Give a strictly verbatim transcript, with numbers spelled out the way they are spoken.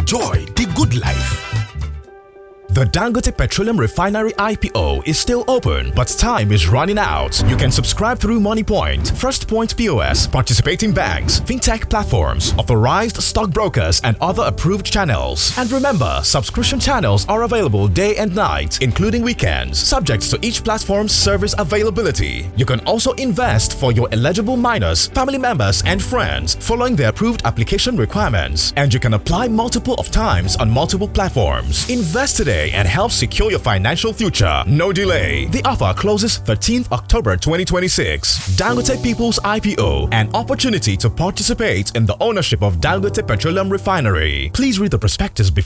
enjoy the good life. The Dangote Petroleum Refinery I P O is still open, but time is running out. You can subscribe through MoneyPoint, First Point P O S, participating banks, fintech platforms, authorized stockbrokers, and other approved channels. And remember, subscription channels are available day and night, including weekends, subject to each platform's service availability. You can also invest for your eligible minors, family members, and friends following the approved application requirements. And you can apply multiple of times on multiple platforms. Invest today and help secure your financial future. No delay. The offer closes thirteenth October twenty twenty-six. Dangote People's I P O, an opportunity to participate in the ownership of Dangote Petroleum Refinery. Please read the prospectus before